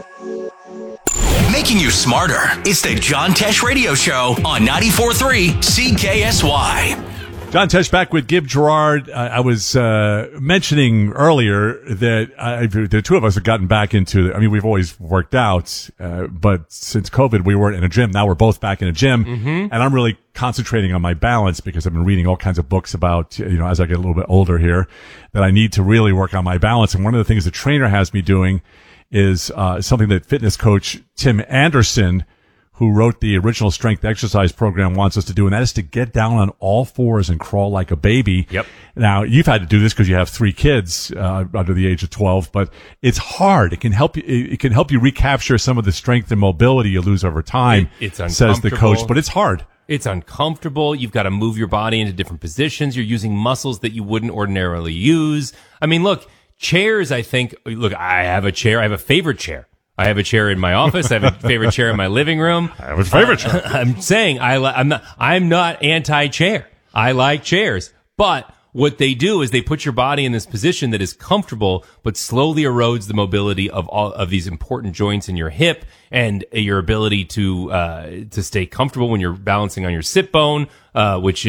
Making you smarter. It's the John Tesh Radio Show on 94.3 CKSY. John Tesh back with Gib Gerard. I was mentioning earlier that the two of us have gotten back into, we've always worked out, but since COVID, we weren't in a gym. Now we're both back in a gym, and I'm really concentrating on my balance because I've been reading all kinds of books about, as I get a little bit older here, that I need to really work on my balance. And one of the things the trainer has me doing is something that fitness coach Tim Anderson, who wrote the original strength exercise program, wants us to do, and that is to get down on all fours and crawl like a baby. Yep. Now, you've had to do this because you have 3 kids under the age of 12, but it's hard. It can help you. It can help you recapture some of the strength and mobility you lose over time. It's uncomfortable, says the coach, but it's hard. It's uncomfortable. You've got to move your body into different positions. You're using muscles that you wouldn't ordinarily use. Look, chairs. I have a chair. I have a favorite chair. I have a chair in my office. I have a favorite chair in my living room. I have a favorite chair. I'm saying I'm not anti-chair. I like chairs, but what they do is they put your body in this position that is comfortable, but slowly erodes the mobility of all of these important joints in your hip and your ability to stay comfortable when you're balancing on your sit bone, which